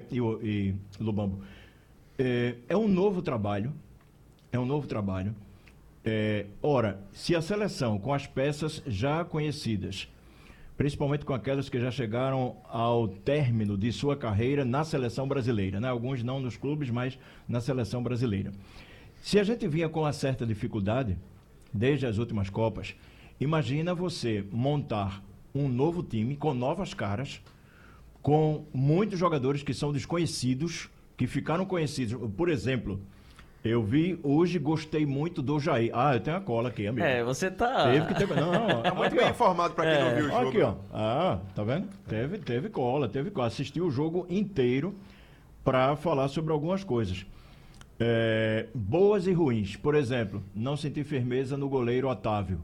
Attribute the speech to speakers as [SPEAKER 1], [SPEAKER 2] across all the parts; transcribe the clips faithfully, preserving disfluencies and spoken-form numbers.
[SPEAKER 1] e, o- e Lubambo, é, é um novo trabalho, é um novo trabalho. É, ora, se a seleção com as peças já conhecidas, principalmente com aquelas que já chegaram ao término de sua carreira na seleção brasileira, né? Alguns não nos clubes, mas na seleção brasileira. Se a gente vinha com uma certa dificuldade, desde as últimas Copas, imagina você montar um novo time com novas caras, com muitos jogadores que são desconhecidos, que ficaram conhecidos. Por exemplo, eu vi hoje, gostei muito do Jair. Ah, eu tenho a cola aqui, amigo.
[SPEAKER 2] É, você tá...
[SPEAKER 1] Teve que ter... Não,
[SPEAKER 3] Tá muito
[SPEAKER 1] aqui,
[SPEAKER 3] bem
[SPEAKER 1] ó.
[SPEAKER 3] informado pra quem
[SPEAKER 2] É.
[SPEAKER 3] não viu o jogo.
[SPEAKER 1] Aqui, ó. Ah, tá vendo? Teve, teve cola, teve cola. Assisti o jogo inteiro para falar sobre algumas coisas. É, boas e ruins. Por exemplo, não senti firmeza no goleiro Otávio,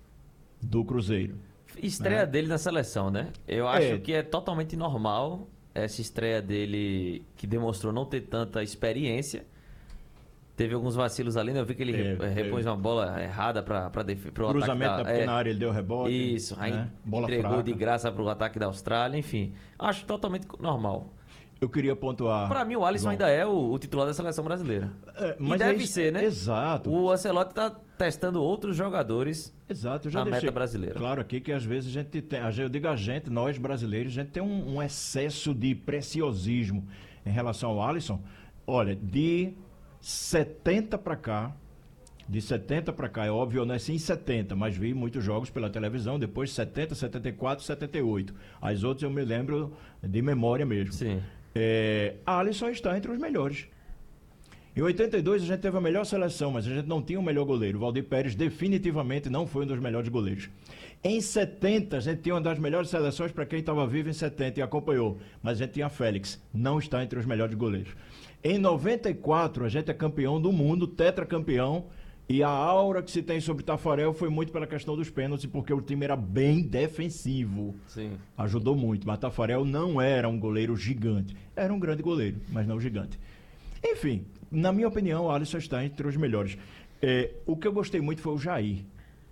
[SPEAKER 1] do Cruzeiro.
[SPEAKER 2] Estreia
[SPEAKER 1] É.
[SPEAKER 2] dele na seleção, né? Eu acho
[SPEAKER 1] É.
[SPEAKER 2] que é totalmente normal essa estreia dele, que demonstrou não ter tanta experiência. Teve alguns vacilos ali, né? Eu vi que ele
[SPEAKER 1] Teve,
[SPEAKER 2] re-
[SPEAKER 1] teve.
[SPEAKER 2] repôs uma bola errada para o
[SPEAKER 1] Cruzamento
[SPEAKER 2] ataque
[SPEAKER 1] na
[SPEAKER 2] da...
[SPEAKER 1] pequena
[SPEAKER 2] é,
[SPEAKER 1] área, ele deu rebote.
[SPEAKER 2] Isso, aí
[SPEAKER 1] né? Bola
[SPEAKER 2] entregou
[SPEAKER 1] fraca.
[SPEAKER 2] de graça para o ataque da Austrália, enfim. Acho totalmente normal.
[SPEAKER 1] Eu queria pontuar...
[SPEAKER 2] Para mim, o Alisson
[SPEAKER 1] João.
[SPEAKER 2] ainda é o, o titular da seleção brasileira.
[SPEAKER 1] É,
[SPEAKER 2] E
[SPEAKER 1] mas
[SPEAKER 2] deve
[SPEAKER 1] é isso-
[SPEAKER 2] ser, né?
[SPEAKER 1] Exato.
[SPEAKER 2] O Ancelotti está testando outros jogadores.
[SPEAKER 1] Exato, eu já
[SPEAKER 2] na
[SPEAKER 1] deixei
[SPEAKER 2] meta brasileira.
[SPEAKER 1] claro aqui que às vezes a gente tem, a gente- eu digo a gente, nós brasileiros, a gente tem um, um excesso de preciosismo em relação ao Alisson. Olha, de setenta para cá, de setenta para cá, é óbvio, eu nasci em setenta, mas vi muitos jogos pela televisão, depois setenta, setenta e quatro, setenta e oito. As outras eu me lembro de memória mesmo.
[SPEAKER 2] Sim.
[SPEAKER 1] É, Alisson está entre os melhores. Em oitenta e dois a gente teve a melhor seleção, mas a gente não tinha o melhor goleiro. O Valdir Pérez definitivamente não foi um dos melhores goleiros. Em setenta a gente tinha uma das melhores seleções para quem estava vivo em setenta e acompanhou, mas a gente tinha Félix, não está entre os melhores goleiros. Em noventa e quatro a gente é campeão do mundo, tetracampeão, e a aura que se tem sobre Tafarel foi muito pela questão dos pênaltis, porque o time era bem defensivo.
[SPEAKER 2] Sim.
[SPEAKER 1] Ajudou muito, mas Tafarel não era um goleiro gigante. Era um grande goleiro, mas não gigante. Enfim, na minha opinião, o Alisson está entre os melhores. É, o que eu gostei muito foi o Jair,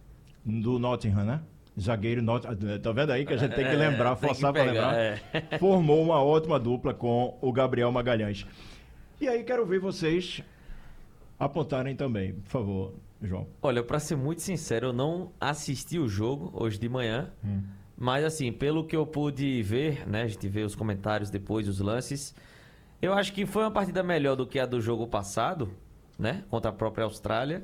[SPEAKER 1] do Nottingham, né? Zagueiro Nottingham. Tá vendo aí que a gente tem que lembrar,
[SPEAKER 2] É, tem que
[SPEAKER 1] forçar para
[SPEAKER 2] pegar,
[SPEAKER 1] lembrar.
[SPEAKER 2] é.
[SPEAKER 1] Formou uma ótima dupla com o Gabriel Magalhães. E aí quero ver vocês apontarem também, por favor, João.
[SPEAKER 2] Olha, pra ser muito sincero, eu não assisti o jogo hoje de manhã,
[SPEAKER 1] Hum.
[SPEAKER 2] mas assim, pelo que eu pude ver, né, a gente vê os comentários depois, os lances, eu acho que foi uma partida melhor do que a do jogo passado, né, contra a própria Austrália,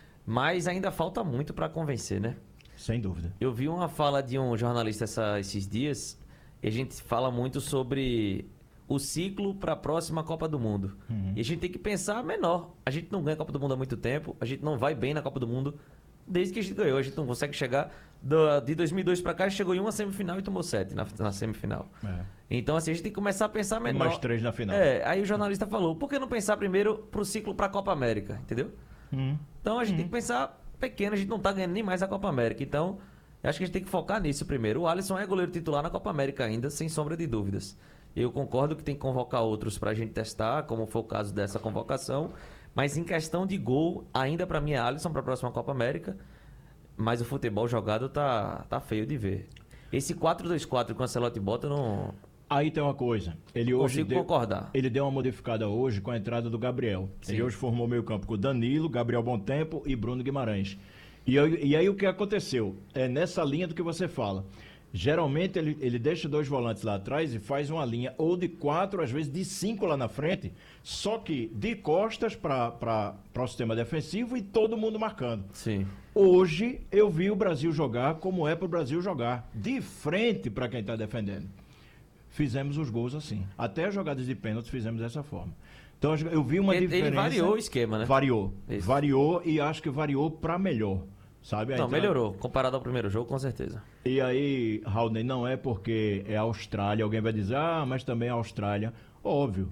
[SPEAKER 2] mas ainda falta muito pra convencer, né?
[SPEAKER 1] Sem dúvida.
[SPEAKER 2] Eu vi uma fala de um jornalista essa- esses dias, e a gente fala muito sobre o ciclo para a próxima Copa do Mundo. E a gente tem que pensar menor. A gente não ganha a Copa do Mundo há muito tempo, a gente não vai bem na Copa do Mundo desde que a gente ganhou. A gente não consegue chegar do- de dois mil e dois para cá, a gente chegou em uma semifinal e tomou sete na, na semifinal.
[SPEAKER 1] É.
[SPEAKER 2] Então, assim, a gente tem que começar a pensar
[SPEAKER 1] E
[SPEAKER 2] menor.
[SPEAKER 1] mais três na final.
[SPEAKER 2] É, aí o jornalista falou, por que não pensar primeiro pro ciclo para a Copa América, entendeu?
[SPEAKER 1] Hum.
[SPEAKER 2] Então a gente tem que pensar pequeno, a gente não tá ganhando nem mais a Copa América. Então, eu acho que a gente tem que focar nisso primeiro. O Alisson é goleiro titular na Copa América ainda, sem sombra de dúvidas. Eu concordo que tem que convocar outros pra gente testar, como foi o caso dessa convocação. Mas em questão de gol, ainda pra mim é Alisson pra próxima Copa América. Mas o futebol jogado tá, tá feio de ver. Esse quatro dois quatro que o Ancelotti bota, eu não
[SPEAKER 1] Aí tem uma coisa. Ele hoje
[SPEAKER 2] consigo
[SPEAKER 1] deu,
[SPEAKER 2] concordar.
[SPEAKER 1] ele deu uma modificada hoje com a entrada do Gabriel. Ele hoje formou meio campo com o Danilo, Gabriel Bontempo e Bruno Guimarães. E, eu- e aí o que aconteceu? É nessa linha do que você fala. Geralmente ele, ele deixa dois volantes lá atrás e faz uma linha ou de quatro, às vezes de cinco lá na frente, só que de costas para o sistema defensivo e todo mundo marcando.
[SPEAKER 2] Sim.
[SPEAKER 1] Hoje eu vi o Brasil jogar como é para o Brasil jogar, de frente para quem está defendendo. Fizemos os gols assim. Até as jogadas de pênalti fizemos dessa forma. Então eu vi uma
[SPEAKER 2] Ele- ele
[SPEAKER 1] diferença.
[SPEAKER 2] variou o esquema, né?
[SPEAKER 1] Variou.
[SPEAKER 2] Isso.
[SPEAKER 1] Variou e acho que variou para melhor. Sabe? A
[SPEAKER 2] Não,
[SPEAKER 1] entrada-
[SPEAKER 2] melhorou. Comparado ao primeiro jogo, com certeza.
[SPEAKER 1] E aí, Raulney, não é porque é a Austrália. Alguém vai dizer, ah, mas também é a Austrália. Óbvio.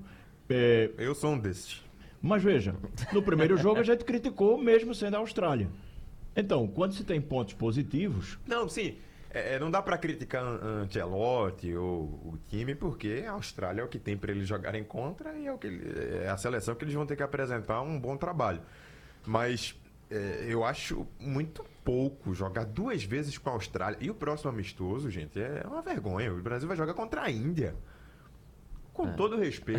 [SPEAKER 1] É,
[SPEAKER 3] Eu sou um desses.
[SPEAKER 1] mas veja, no primeiro jogo a gente criticou mesmo sendo a Austrália. Então, quando se tem pontos positivos,
[SPEAKER 3] Não, sim. é, não dá pra criticar An- Ancelotti ou o time, porque a Austrália é o que tem pra eles jogarem contra e é, o que, ele- é a seleção que eles vão ter que apresentar um bom trabalho. Mas é, eu acho muito pouco jogar duas vezes com a Austrália. E o próximo amistoso, gente, é uma vergonha. O Brasil vai jogar contra a Índia. Com todo respeito.